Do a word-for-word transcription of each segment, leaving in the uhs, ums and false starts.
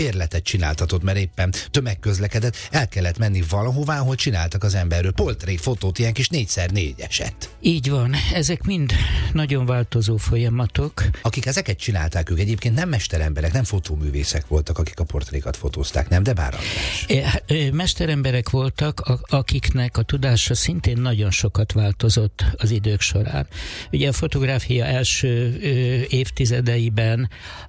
érletet csináltatott, mert éppen tömegközlekedett, el kellett menni valahová, ahol csináltak az emberről portréfotót, ilyen kis négyszer négyeset. Így van, ezek mind nagyon változó folyamatok. Akik ezeket csinálták, ők egyébként nem mesteremberek, nem fotóművészek voltak, akik a portrékat fotózták, nem? De bár András. Mesteremberek voltak, akiknek a tudása szintén nagyon sokat változott az idők során. Ugye a fotográfia első évtizedeiben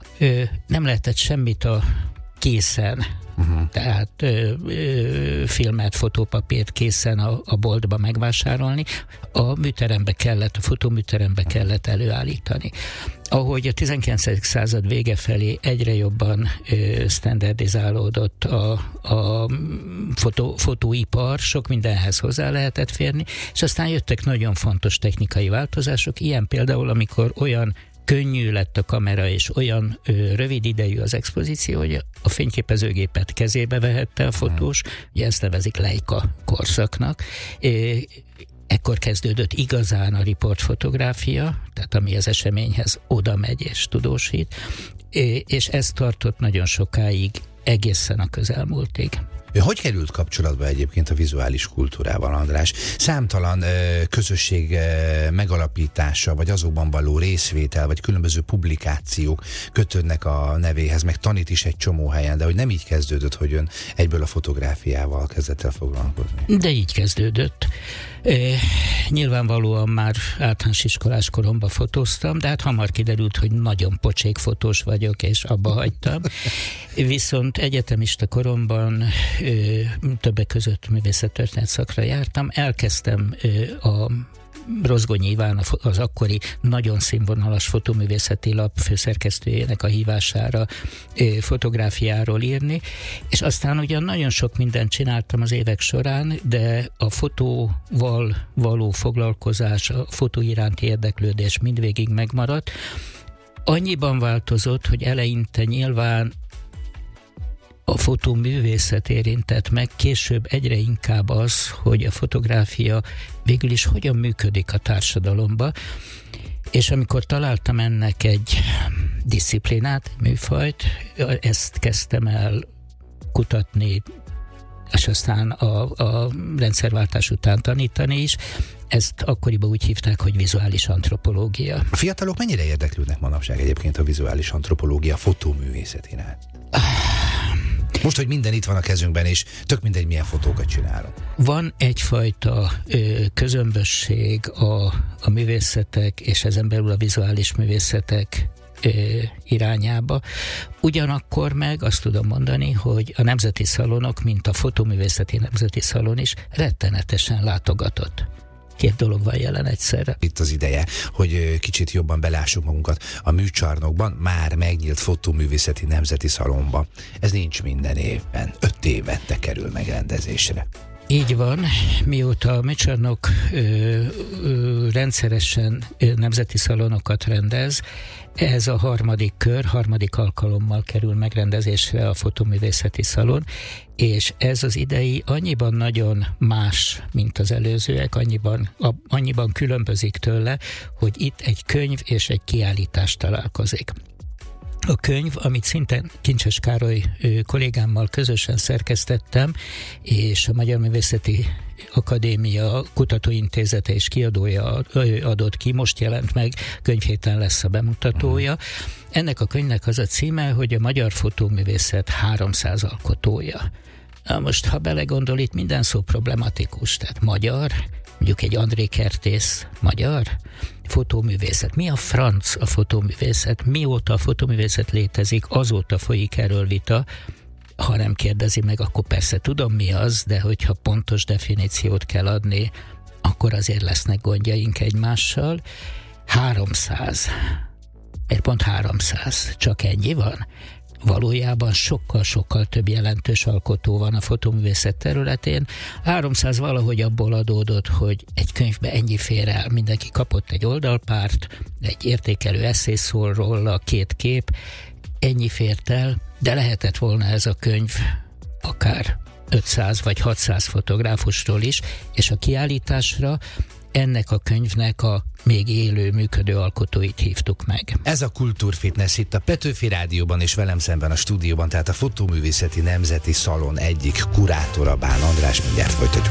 nem lehetett semmit a készen, uh-huh. tehát ö, ö, filmet, fotópapírt készen a, a boltba megvásárolni, a műterembe kellett, a fotóműterembe kellett előállítani. Ahogy a tizenkilencedik század vége felé egyre jobban ö, standardizálódott a, a fotó, fotóipar, sok mindenhez hozzá lehetett férni, és aztán jöttek nagyon fontos technikai változások, ilyen például, amikor olyan könnyű lett a kamera, és olyan ö, rövid idejű az expozíció, hogy a fényképezőgépet kezébe vehette a fotós, ugye ezt nevezik Leica korszaknak. É, ekkor kezdődött igazán a riportfotográfia, tehát ami az eseményhez oda megy és tudósít, é, és ez tartott nagyon sokáig, egészen a közelmúltig. Hogy került kapcsolatba egyébként a vizuális kultúrával, András? Számtalan ö, közösség ö, megalapítása, vagy azokban való részvétel, vagy különböző publikációk kötődnek a nevéhez, meg tanít is egy csomó helyen, de hogy nem így kezdődött, hogy ön egyből a fotográfiával kezdett el foglalkozni. De így kezdődött. E, nyilvánvalóan már általános iskolás koromban fotóztam, de hát hamar kiderült, hogy nagyon pocsék fotós vagyok, és abba hagytam. Viszont egyetemista koromban ö, többek között művészettörténet szakra jártam, elkezdtem ö, a Rozgonyi Iván, az akkori nagyon színvonalas fotóművészeti lap főszerkesztőjének a hívására ö, fotográfiáról írni, és aztán ugyan nagyon sok mindent csináltam az évek során, de a fotóval való foglalkozás, a fotó iránti érdeklődés mindvégig megmaradt. Annyiban változott, hogy eleinte nyilván a fotóművészet érintett meg, később egyre inkább az, hogy a fotográfia végül is hogyan működik a társadalomba, és amikor találtam ennek egy disziplinát, műfajt, ezt kezdtem el kutatni, és aztán a, a rendszerváltás után tanítani is. Ezt akkoriban úgy hívták, hogy vizuális antropológia. A fiatalok mennyire érdeklődnek manapság egyébként a vizuális antropológia fotóművészet iránt? Most, hogy minden itt van a kezünkben, és tök mindegy, milyen fotókat csinálunk. Van egyfajta ö, közömbösség a, a művészetek, és ezen belül a vizuális művészetek ö, irányába. Ugyanakkor meg azt tudom mondani, hogy a nemzeti szalonok, mint a Fotóművészeti Nemzeti Szalon is rettenetesen látogatott. Két dolog van jelen egyszerre. Itt az ideje, hogy kicsit jobban belássuk magunkat a műcsarnokban, már megnyílt Fotóművészeti Nemzeti Szalonba. Ez nincs minden évben, öt évente kerül megrendezésre. Így van, mióta a műcsarnok ö, ö, rendszeresen ö, nemzeti szalonokat rendez, ez a harmadik kör, harmadik alkalommal kerül megrendezésre a Fotóművészeti Szalon, és ez az idei annyiban nagyon más, mint az előzőek, annyiban, a, annyiban különbözik tőle, hogy itt egy könyv és egy kiállítás találkozik. A könyv, amit szintén Kincses Károly kollégámmal közösen szerkesztettem, és a Magyar Művészeti Akadémia Kutatóintézete és kiadója adott ki, most jelent meg, könyvhéten lesz a bemutatója. Ennek a könyvnek az a címe, hogy a magyar fotóművészet háromszáz alkotója. Na most, ha belegondol, itt minden szó problematikus, tehát magyar, mondjuk egy André Kertész magyar, fotóművészet. Mi a franc a fotóművészet? Mióta a fotóművészet létezik, azóta folyik erről vita. Ha nem kérdezi meg, akkor persze tudom mi az, de hogyha pontos definíciót kell adni, akkor azért lesznek gondjaink egymással. háromszáz. Miért pont háromszáz? Csak ennyi van? Valójában sokkal-sokkal több jelentős alkotó van a fotóművészet területén. háromszáz valahogy abból adódott, hogy egy könyvbe ennyi fér el. Mindenki kapott egy oldalpárt, egy értékelő esszé szól róla, két kép, ennyi fért el, de lehetett volna ez a könyv akár ötszáz vagy hatszáz fotográfusról is, és a kiállításra ennek a könyvnek a még élő, működő alkotóit hívtuk meg. Ez a Kultúrfitness itt a Petőfi Rádióban, és velem szemben a stúdióban, tehát a Fotóművészeti Nemzeti Szalon egyik kurátora, Bán András. Mindjárt folytatjuk.